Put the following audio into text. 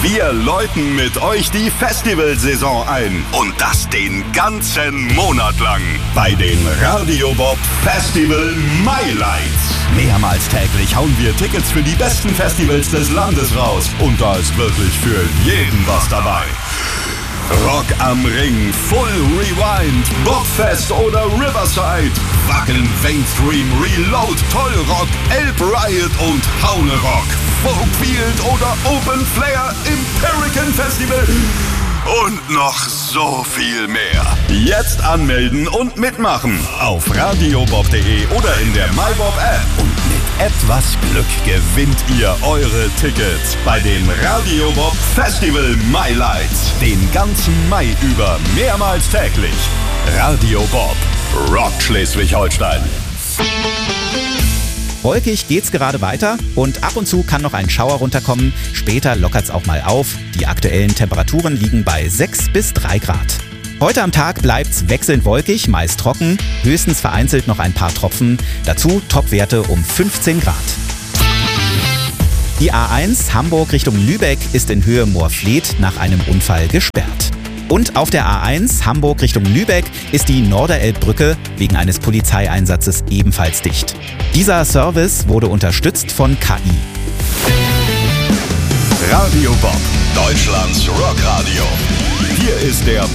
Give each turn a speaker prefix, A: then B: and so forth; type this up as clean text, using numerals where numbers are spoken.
A: Wir läuten mit euch die Festivalsaison ein. Und das den ganzen Monat lang. Bei den Radio Bob Festival Highlights. Mehrmals täglich hauen wir Tickets für die besten Festivals des Landes raus. Und da ist wirklich für jeden was dabei. Rock am Ring, Full Rewind, Bobfest oder Riverside, Wackeln, Mainstream, Reload, Tollrock, Elb Riot und Haune Rock, Folkfield oder Open Flair im Hurricane Festival und noch so viel mehr. Jetzt anmelden und mitmachen auf radiobob.de oder in der MyBob-App. Und mit etwas Glück gewinnt ihr eure Tickets bei den Radio Bob Festival Highlights. Den ganzen Mai über mehrmals täglich. Radio Bob rockt Schleswig-Holstein.
B: Wolkig geht's gerade weiter und ab und zu kann noch ein Schauer runterkommen. Später lockert's auch mal auf. Die aktuellen Temperaturen liegen bei 6 bis 3 Grad. Heute am Tag bleibt's wechselnd wolkig, meist trocken, höchstens vereinzelt noch ein paar Tropfen. Dazu Topwerte um 15 Grad. Die A1 Hamburg Richtung Lübeck ist in Höhe Moorfleet nach einem Unfall gesperrt. Und auf der A1 Hamburg Richtung Lübeck ist die Norderelbbrücke wegen eines Polizeieinsatzes ebenfalls dicht. Dieser Service wurde unterstützt von KI.
A: Radio Bob, Deutschlands Rockradio. Hier ist der